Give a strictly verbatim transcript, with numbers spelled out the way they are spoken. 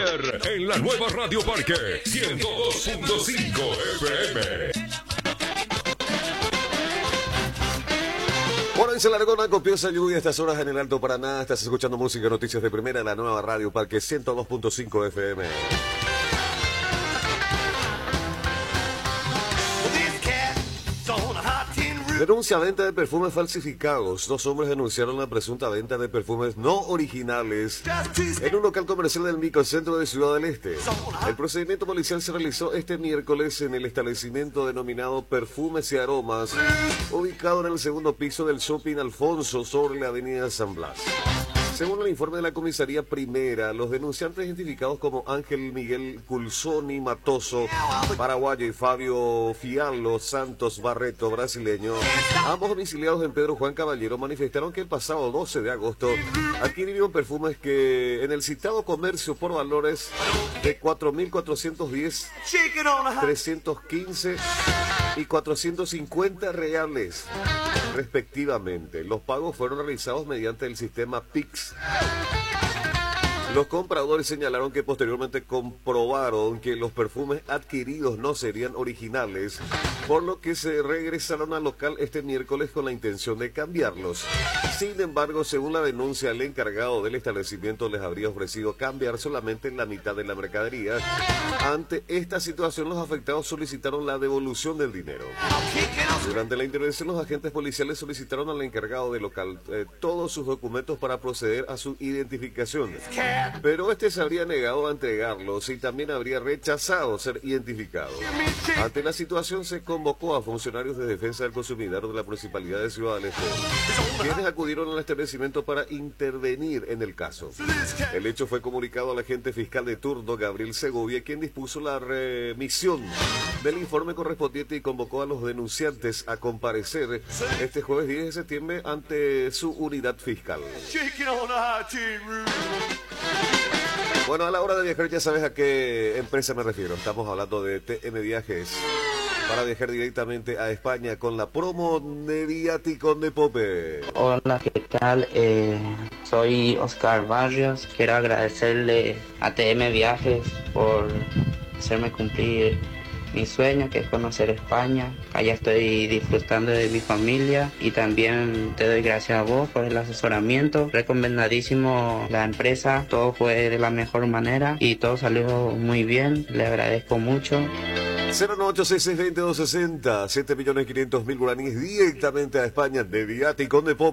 Ayer en la nueva Radio Parque ciento dos punto cinco F M. Bueno, en Salargona copiosa lluvia a estas horas en el Alto Paraná. Estás escuchando música y noticias de primera en la nueva Radio Parque ciento dos punto cinco F M. Denuncia venta de perfumes falsificados. Dos hombres denunciaron la presunta venta de perfumes no originales en un local comercial del microcentro de Ciudad del Este. El procedimiento policial se realizó este miércoles en el establecimiento denominado Perfumes y Aromas, ubicado en el segundo piso del Shopping Alfonso sobre la avenida San Blas. Según el informe de la comisaría primera, los denunciantes identificados como Ángel Miguel Culsoni Matoso, paraguayo, y Fabio Fiallo Santos Barreto, brasileño, ambos domiciliados en Pedro Juan Caballero, manifestaron que el pasado doce de agosto adquirieron perfumes que en el citado comercio por valores de cuatro mil cuatrocientos diez, trescientos quince y cuatrocientos cincuenta reales, respectivamente. Los pagos fueron realizados mediante el sistema P I X. Los compradores señalaron que posteriormente comprobaron que los perfumes adquiridos no serían originales, por lo que se regresaron al local este miércoles con la intención de cambiarlos. Sin embargo, según la denuncia, el encargado del establecimiento les habría ofrecido cambiar solamente la mitad de la mercadería. Ante esta situación, los afectados solicitaron la devolución del dinero. Durante la intervención, los agentes policiales solicitaron al encargado del local eh, todos sus documentos para proceder a su identificación, pero este se habría negado a entregarlos y también habría rechazado ser identificado. Ante la situación, se convocó a funcionarios de defensa del consumidor de la Municipalidad de Ciudad del Este, quienes acudieron al establecimiento para intervenir en el caso. El hecho fue comunicado al agente fiscal de turno, Gabriel Segovia, quien dispuso la remisión del informe correspondiente y convocó a los denunciantes a comparecer este jueves diez de septiembre ante su unidad fiscal. Bueno, a la hora de viajar ya sabes a qué empresa me refiero. Estamos hablando de T M Viajes, para viajar directamente a España con la promo de Viaticón de Pope. Hola, ¿qué tal? Eh, soy Oscar Barrios. Quiero agradecerle a T M Viajes por hacerme cumplir mi sueño, que es conocer España. Allá estoy disfrutando de mi familia y también te doy gracias a vos por el asesoramiento. Recomendadísimo la empresa, todo fue de la mejor manera y todo salió muy bien. Le agradezco mucho. cero nueve ocho seis seis dos cero dos seis cero, siete millones quinientos mil guaraníes directamente a España de Viaticón de Pope.